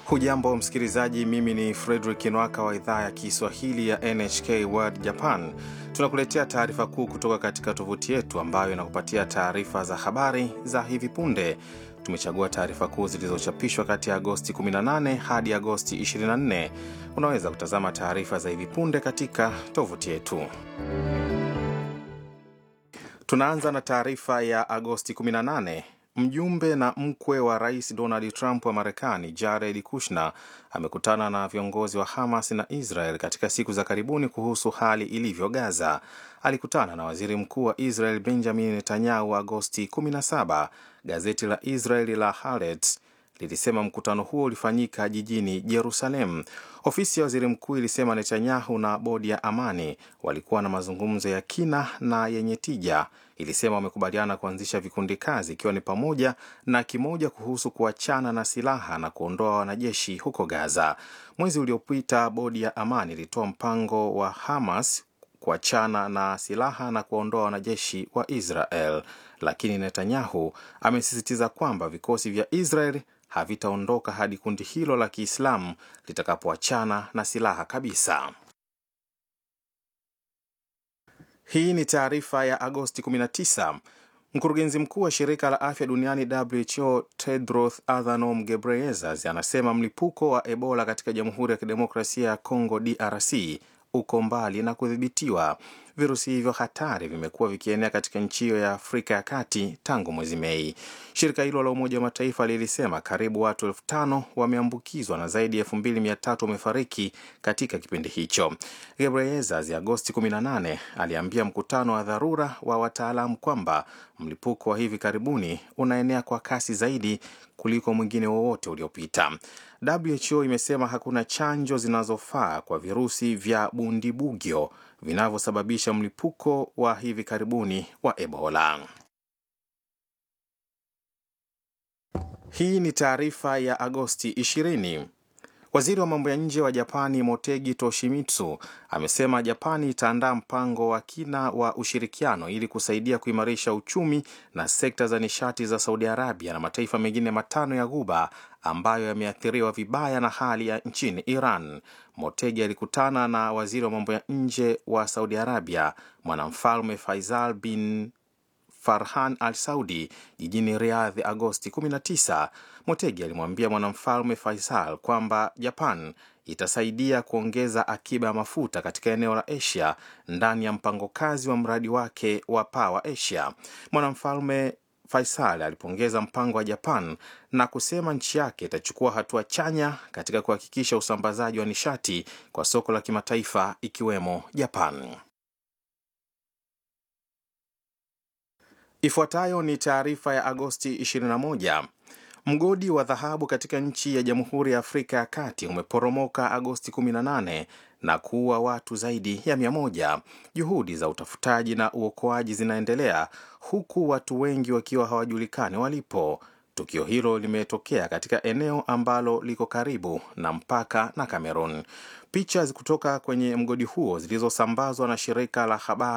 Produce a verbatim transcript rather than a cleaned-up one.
Hujambo msikilizaji, mimi ni Frederick Nwaka wa idhaa ya Kiswahili ya N H K World Japan. Tunakuletea taarifa kuu kutoka katika tovuti yetu ambayo inakupatia taarifa za habari za hivi punde. Tumechagua taarifa kuu zilizochapishwa kati ya Agosti kumi na nane hadi Agosti ishirini na nne. Unaweza kutazama taarifa za hivi punde katika tovuti yetu. Tunaanza na taarifa ya Agosti kumi na nane. Mjumbe na mkwe wa Rais Donald Trump wa Marekani, Jared Kushner, amekutana na viongozi wa Hamas na Israel katika siku za karibuni kuhusu hali ilivyo Gaza. Alikutana na Waziri Mkuu wa Israel Benjamin Netanyahu Agosti kumi na saba. Gazeti la Israeli la Haaretz lilisema mkutano huo ulifanyika jijini Jerusalem. Ofisi ya Waziri Mkuu ilisema Netanyahu na bodi ya amani walikuwa na mazungumzo ya kina na yenye tija. Ilisema wamekubaliana kuanzisha vikundi kazi, ikiwa ni pamoja na kimoja kuhusu kuachana na silaha na kuondoa wanajeshi huko Gaza. Mwezi uliopita bodi ya amani ilitoa mpango wa Hamas kuachana na silaha na kuondoa wanajeshi wa Israel, lakini Netanyahu amesisitiza kwamba vikosi vya Israel havitaondoka hadi kundi hilo la Kiislamu litakapoachana na silaha kabisa. Hii ni taarifa ya Agosti kumi na tisa. Mkurugenzi mkuu wa shirika la afya duniani W H O Tedros Adhanom Ghebreyesus anasema mlipuko wa Ebola katika Jamhuri ya Kidemokrasia ya Kongo D R C uko mbali na kudhibitiwa. Virusi hivyo hatari vimekuwa vikienea katika nchi hiyo ya Afrika ya Kati tangu mwezi Mei. Shirika hilo la Umoja wa Mataifa lilisema karibu watu elfu tano wameambukizwa na zaidi ya elfu mbili mia tatu wamefariki katika kipindi hicho. Ghebreyesus Agosti kumi na nane aliambia mkutano wa dharura wa wataalamu kwamba mlipuko wa hivi karibuni unaenea kwa kasi zaidi kuliko mwingine wowote uliopita. W H O imesema hakuna chanjo zinazofaa kwa virusi vya bundibugyo vinavyosababisha mlipuko wa hivi karibuni wa Ebola. Hii ni taarifa ya Agosti ishirini. Waziri wa mambo ya nje wa Japani Motegi Toshimitsu amesema Japani itaandaa mpango wa kina wa ushirikiano ili kusaidia kuimarisha uchumi na sekta za nishati za Saudi Arabia na mataifa mengine matano ya Ghuba ambayo yameathiriwa vibaya na hali ya nchini Iran. Motegi alikutana na waziri wa mambo ya nje wa Saudi Arabia, Mwanamfalme Faisal bin Farhan Al Saudi jijini Riyadh Agosti kumi na tisa. Motegi alimwambia Mwanamfalme Faisal kwamba Japan itasaidia kuongeza akiba ya mafuta katika eneo la Asia ndani ya mpango kazi wa mradi wake wa Power Asia. Mwanamfalme Faisal alipongeza mpango wa Japan na kusema nchi yake itachukua hatua chanya katika kuhakikisha usambazaji wa nishati kwa soko la kimataifa ikiwemo Japan. Ifuatayo ni taarifa ya Agosti ishirini na moja. Mgodi wa dhahabu katika nchi ya Jamhuri ya Afrika ya Kati umeporomoka Agosti kumi na nane na kuua watu zaidi ya mia moja. Juhudi za utafutaji na uokoaji zinaendelea huku watu wengi wakiwa hawajulikani walipo. Tukio hilo limetokea katika eneo ambalo liko karibu na mpaka na Cameroon. Picha kutoka kwenye mgodi huo zilizosambazwa na shirika la habari